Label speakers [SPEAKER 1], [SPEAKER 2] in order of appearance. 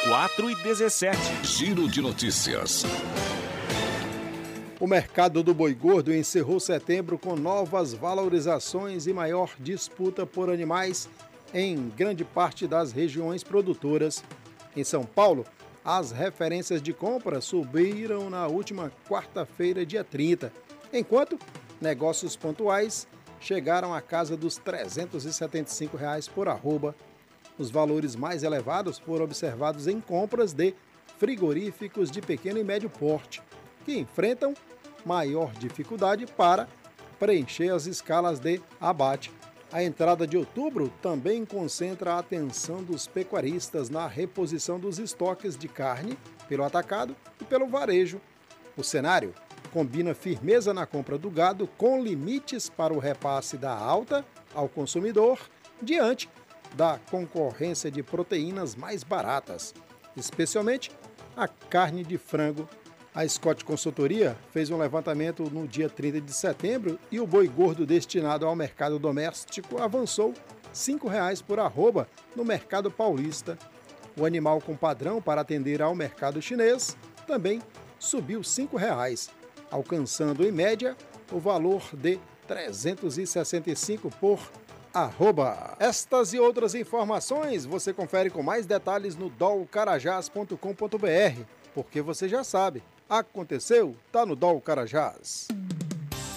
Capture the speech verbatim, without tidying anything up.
[SPEAKER 1] quatro e dezessete.
[SPEAKER 2] Giro de notícias.
[SPEAKER 3] O mercado do boi gordo encerrou setembro com novas valorizações e maior disputa por animais em grande parte das regiões produtoras. Em São Paulo, as referências de compra subiram na última quarta-feira, dia trinta, enquanto negócios pontuais chegaram à casa dos trezentos e setenta e cinco reais por arroba. Os valores mais elevados foram observados em compras de frigoríficos de pequeno e médio porte, que enfrentam maior dificuldade para preencher as escalas de abate. A entrada de outubro também concentra a atenção dos pecuaristas na reposição dos estoques de carne pelo atacado e pelo varejo. O cenário combina firmeza na compra do gado com limites para o repasse da alta ao consumidor diante da concorrência de proteínas mais baratas, especialmente a carne de frango. A Scott Consultoria fez um levantamento no dia trinta de setembro e o boi gordo destinado ao mercado doméstico avançou cinco reais por arroba no mercado paulista. O animal com padrão para atender ao mercado chinês também subiu cinco reais, alcançando em média o valor de trezentos e sessenta e cinco por arroba. Estas e outras informações você confere com mais detalhes no dol carajás ponto com ponto br, porque você já sabe, aconteceu, tá no Dol Carajás.